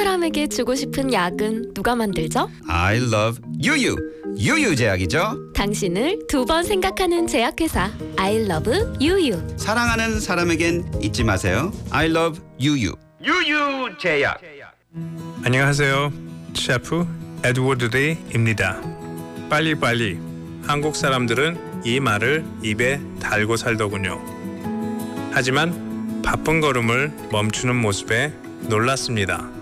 사람에게 주고 싶은 약은 누가 만들죠? I love 유유. 유유 제약이죠. 당신을 두 번 생각하는 제약회사 I love 유유. 사랑하는 사람에겐 잊지 마세요. I love 유유. 유유 제약. 안녕하세요. 셰프 에드워드 데이입니다. 빨리빨리. 한국 사람들은 이 말을 입에 달고 살더군요. 하지만 바쁜 걸음을 멈추는 모습에 놀랐습니다.